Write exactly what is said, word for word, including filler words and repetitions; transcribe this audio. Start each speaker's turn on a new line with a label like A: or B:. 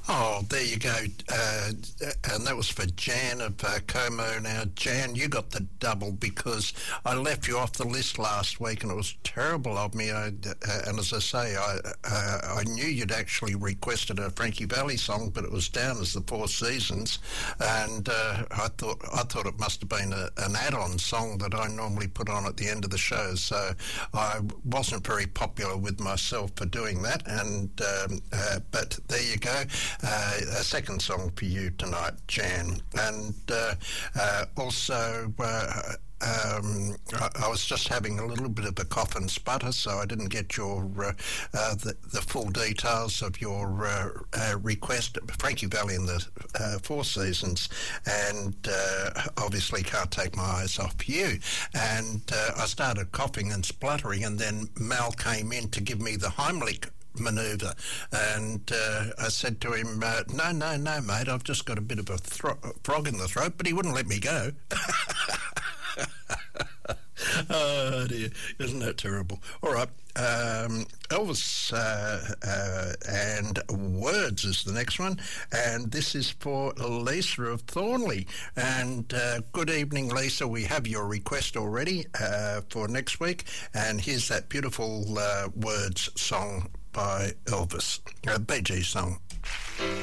A: Oh, there you go. Uh, and that was for Jan of uh, Como. Now, Jan, you got the double because I left you off the list last week and it was terrible of me. I, uh, and as I say, I uh, I knew you'd actually requested a Frankie Valli song, but it was down as the Four Seasons. And uh, I thought I thought it must have been a, an add-on song that I normally put on at the end of the show. So I wasn't very popular with myself for doing that. And um, uh, but there you go. Uh, a second song for you tonight, Jan. And uh, uh, also, uh, um, I, I was just having a little bit of a cough and sputter, so I didn't get your uh, uh, the, the full details of your uh, uh, request. Frankie Valli and the uh, Four Seasons, and uh, obviously can't take my eyes off you. And uh, I started coughing and spluttering, and then Mal came in to give me the Heimlich manoeuvre, and uh, I said to him, uh, no, no, no, mate, I've just got a bit of a thro- frog in the throat, but he wouldn't let me go. Oh dear, isn't that terrible? All right, um, Elvis uh, uh, and Words is the next one, and this is for Lisa of Thornley. And uh, good evening, Lisa. We have your request already uh, for next week, and here's that beautiful uh, Words song by Elvis, a Bee Gees song.